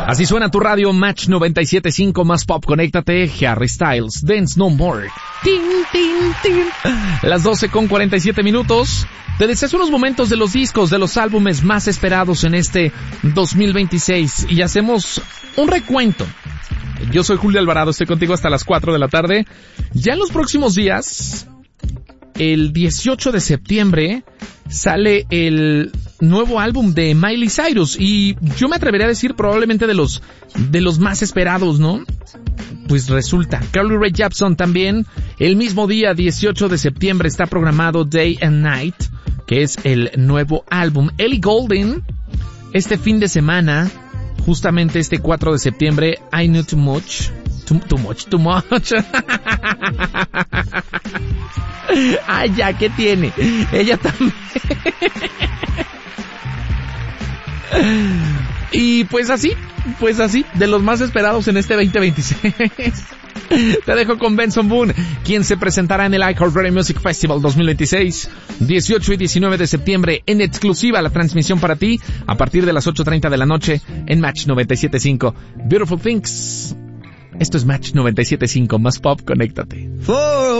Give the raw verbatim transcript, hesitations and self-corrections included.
Así suena tu radio, Match noventa y siete punto cinco, más pop, conéctate, Harry Styles, Dance No More. Tin, tin, tin. Las doce con cuarenta y siete minutos. Te deseas unos momentos de los discos, de los álbumes más esperados en este dos mil veintiséis y hacemos un recuento. Yo soy Julio Alvarado, estoy contigo hasta las cuatro de la tarde. Ya en los próximos días, el dieciocho de septiembre, sale el nuevo álbum de Miley Cyrus y yo me atrevería a decir probablemente de los de los más esperados, ¿no? Pues resulta, Carly Rae Jepsen también, el mismo día, dieciocho de septiembre, está programado Day and Night, que es el nuevo álbum. Ellie Goulding, este fin de semana, justamente este cuatro de septiembre, I Knew Too Much, Too, too Much, Too Much. Ay, ya, ¿qué tiene? Ella también. Y pues así, pues así, de los más esperados en este veinte veintiséis. Te dejo con Benson Boone, quien se presentará en el iHeartRadio Music Festival dos mil veintiséis, dieciocho y diecinueve de septiembre, en exclusiva la transmisión para ti, a partir de las ocho treinta de la noche, en Match noventa y siete punto cinco. Beautiful Things. Esto es Match noventa y siete punto cinco, más pop, conéctate. For